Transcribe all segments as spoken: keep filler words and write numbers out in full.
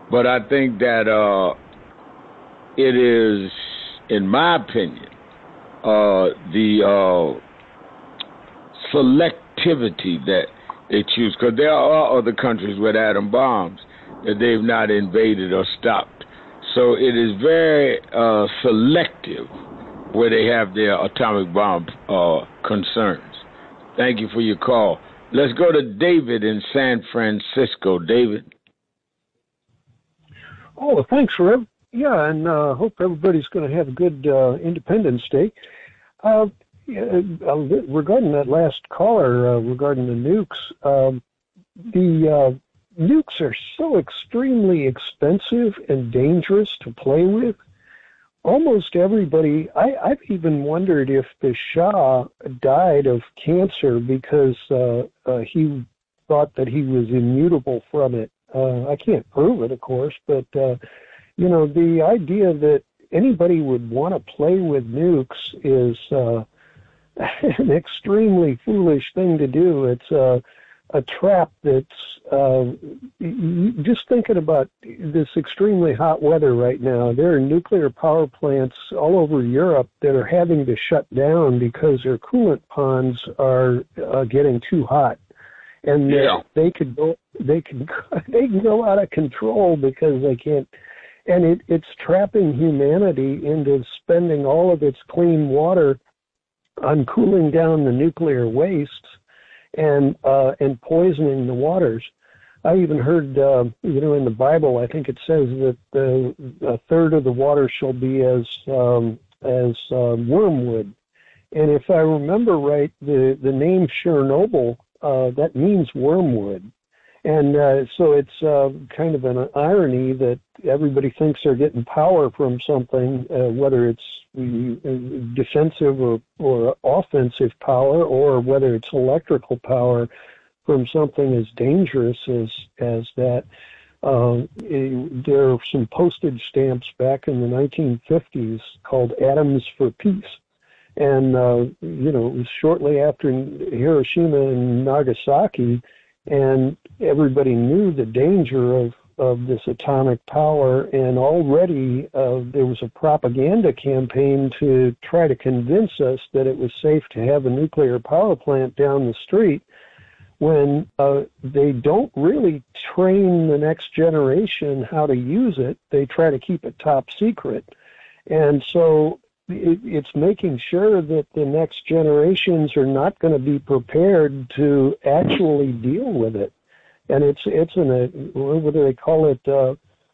But I think that uh, it is, in my opinion, uh, the uh, selectivity that they choose, because there are other countries with atom bombs that they've not invaded or stopped. So it is very uh, selective where they have their atomic bomb uh, concerns. Thank you for your call. Let's go to David in San Francisco. David. Oh, thanks, Rev. Yeah, and uh, hope everybody's going to have a good uh, Independence Day. Uh, yeah, uh, regarding that last caller, uh, regarding the nukes, um, the uh, nukes are so extremely expensive and dangerous to play with. Almost everybody, I, I've even wondered if the Shah died of cancer because uh, uh, he thought that he was immutable from it. Uh, I can't prove it, of course, but, uh, you know, the idea that anybody would want to play with nukes is uh, an extremely foolish thing to do. It's uh, a trap that's, uh, just thinking about this extremely hot weather right now, there are nuclear power plants all over Europe that are having to shut down because their coolant ponds are uh, getting too hot. And yeah. they, they could go, they can, they can go out of control because they can't, and it, it's trapping humanity into spending all of its clean water on cooling down the nuclear wastes and uh, and poisoning the waters. I even heard, uh, you know, in the Bible, I think it says that the, a third of the water shall be as um, as uh, wormwood. And if I remember right, the, the name Chernobyl, uh, that means wormwood. And uh, so it's uh, kind of an irony that everybody thinks they're getting power from something, uh, whether it's uh, defensive or, or offensive power, or whether it's electrical power from something as dangerous as, as that. Uh, it, there are some postage stamps back in the nineteen fifties called Atoms for Peace. And, uh, you know, it was shortly after Hiroshima and Nagasaki, and everybody knew the danger of, of this atomic power, and already uh, there was a propaganda campaign to try to convince us that it was safe to have a nuclear power plant down the street, when uh, they don't really train the next generation how to use it. They try to keep it top secret. And so it, it's making sure that the next generations are not going to be prepared to actually deal with it. And it's it's an a, what do they call it? Uh,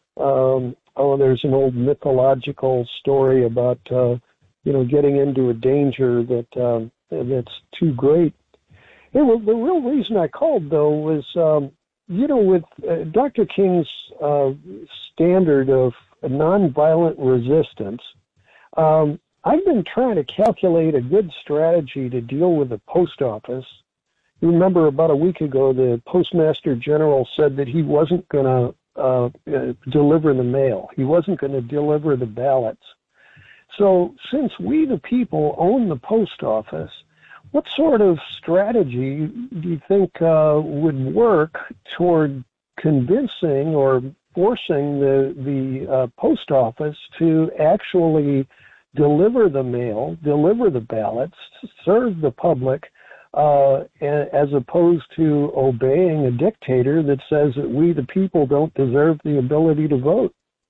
um, oh, there's an old mythological story about uh, you know getting into a danger that um, that's too great. Yeah, well, the real reason I called though was um, you know with uh, Doctor King's uh, standard of nonviolent resistance. Um, I've been trying to calculate a good strategy to deal with the post office. You remember about a week ago, the Postmaster General said that he wasn't going to uh, uh, deliver the mail. He wasn't going to deliver the ballots. So since we, the people, own the post office, what sort of strategy do you think uh, would work toward convincing or forcing the, the uh, post office to actually deliver the mail, deliver the ballots, serve the public, uh, as opposed to obeying a dictator that says that we, the people, don't deserve the ability to vote?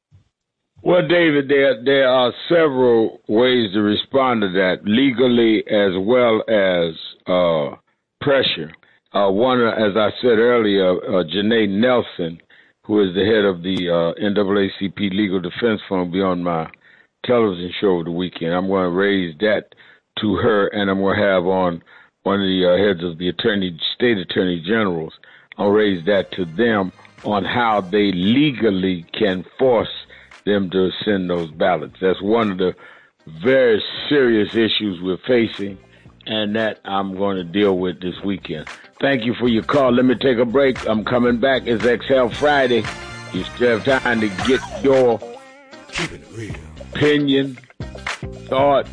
Well, David, there there are several ways to respond to that, legally as well as uh, pressure. Uh, one, as I said earlier, uh, Janae Nelson, who is the head of the uh, N double A C P Legal Defense Fund, be on my television show over the weekend. I'm going to raise that to her, and I'm going to have on one of the uh, heads of the attorney, state attorney generals. I'll raise that to them on how they legally can force them to send those ballots. That's one of the very serious issues we're facing, and that I'm going to deal with this weekend. Thank you for your call. Let me take a break. I'm coming back. It's Exhale Friday. You still have time to get your Keeping it real. opinion, thoughts,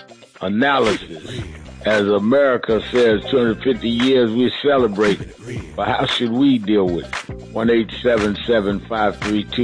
analysis. As America says, two hundred fifty years we celebrate. But how should we deal with it? one eight seven seven, five three two